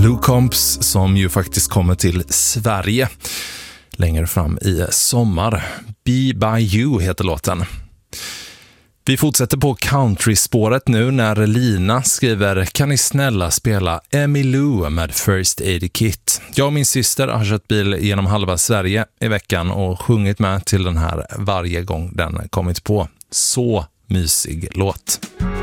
Lou Combs som ju faktiskt kommer till Sverige längre fram i sommar. Be By You heter låten. Vi fortsätter på country-spåret nu när Lina skriver: kan ni snälla spela Emmylou med First Aid Kit? Jag och min syster har kört bil genom halva Sverige i veckan och sjungit med till den här varje gång den kommit på. Så mysig låt.